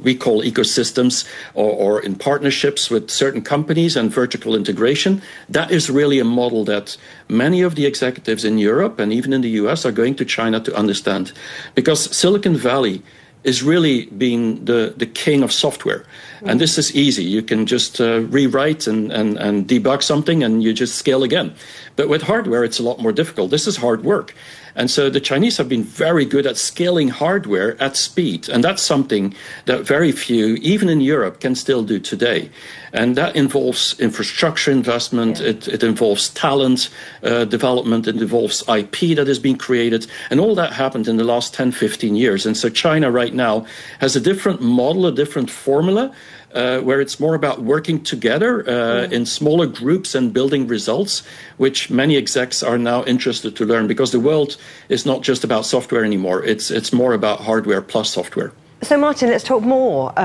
we call ecosystems or in partnerships with certain companies and vertical integration. That is really a model that many of the executives in Europe and even in the US are going to China to understand, because Silicon Valley is really being the king of software. And this is easy. You can just rewrite and debug something and you just scale again. But with hardware, it's a lot more difficult. This is hard work. And so the Chinese have been very good at scaling hardware at speed. And that's something that very few, even in Europe, can still do today. And that involves infrastructure investment. Yeah. It involves talent development. It involves IP that is being created. And all that happened in the last 10, 15 years. And so China right now has a different model, a different formula, where it's more about working together in smaller groups and building results, which many execs are now interested to learn, because the world is not just about software anymore. It's more about hardware plus software. So, Martin, let's talk more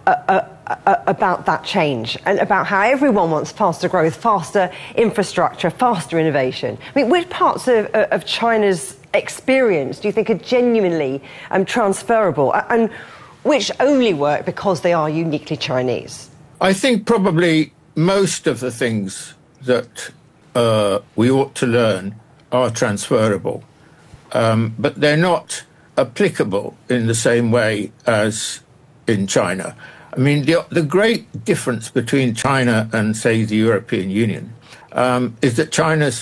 about that change and about how everyone wants faster growth, faster infrastructure, faster innovation. I mean, which parts of China's experience do you think are genuinely transferable, and which only work because they are uniquely Chinese? I think probably most of the things that we ought to learn are transferable, but they're not applicable in the same way as in China. I mean, the great difference between China and, say, the European Union is that China's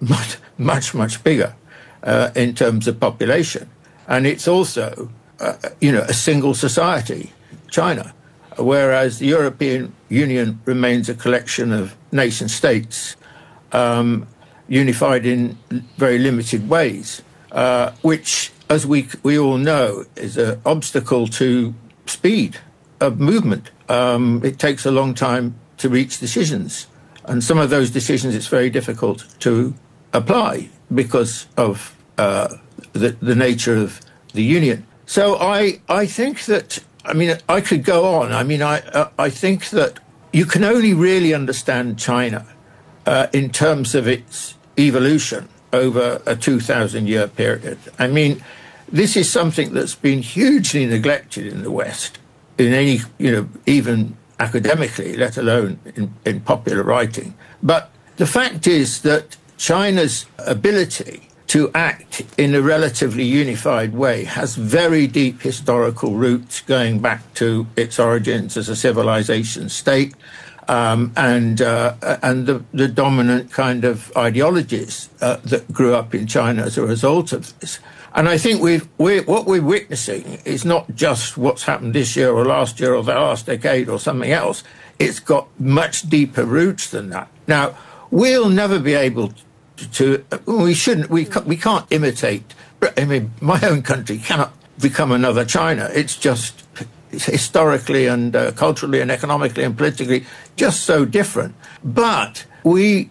much bigger in terms of population, and it's also a single society, China, whereas the European Union remains a collection of nation states unified in very limited ways, which, as we all know, is an obstacle to speed of movement. It takes a long time to reach decisions, and some of those decisions it's very difficult to apply because of the nature of the union. So I think that, I mean, I could go on. I mean, I think that you can only really understand China in terms of its evolution over a 2,000-year period. I mean, this is something that's been hugely neglected in the West, in any, even academically, let alone in popular writing. But the fact is that China's ability to act in a relatively unified way has very deep historical roots going back to its origins as a civilization state, and the dominant kind of ideologies that grew up in China as a result of this. And I think what we're witnessing is not just what's happened this year or last year or the last decade or something else. It's got much deeper roots than that. Now, we'll never be able we can't imitate. I mean, my own country cannot become another China. It's just historically and culturally and economically and politically just so different. But we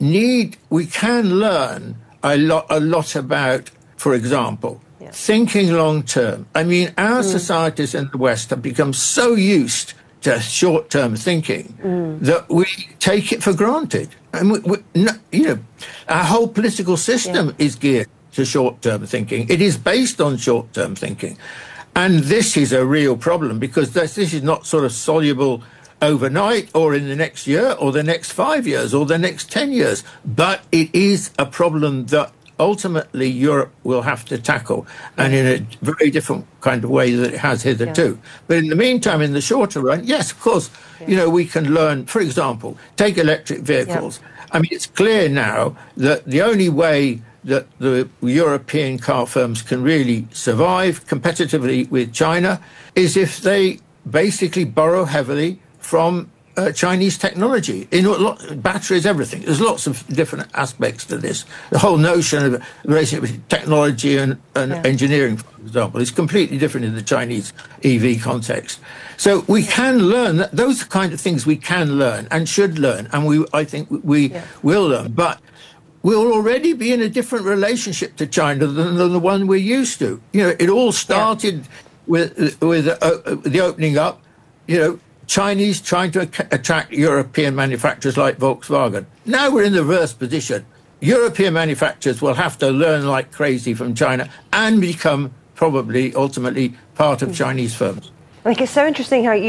can learn a lot about, for example, thinking long term. I mean, our societies in the West have become so used to short-term thinking that we take it for granted. And our whole political system is geared to short-term thinking. It is based on short-term thinking. And this is a real problem, because this is not sort of soluble overnight or in the next year or the next 5 years or the next 10 years. But it is a problem that ultimately Europe will have to tackle, and in a very different kind of way that it has hitherto. But in the meantime, in the shorter run, yes, of course, we can learn, for example, take electric vehicles. I mean, it's clear now that the only way that the European car firms can really survive competitively with China is if they basically borrow heavily from Chinese technology. Batteries, everything. There's lots of different aspects to this. The whole notion of relationship with technology and engineering, for example, is completely different in the Chinese EV context. So we can learn that. Those are the kind of things we can learn and should learn, and I think we will learn. But we'll already be in a different relationship to China than the one we're used to. It all started with the opening up. Chinese trying to attract European manufacturers like Volkswagen. Now we're in the reverse position. European manufacturers will have to learn like crazy from China and become probably ultimately part of Chinese firms. I think it's so interesting how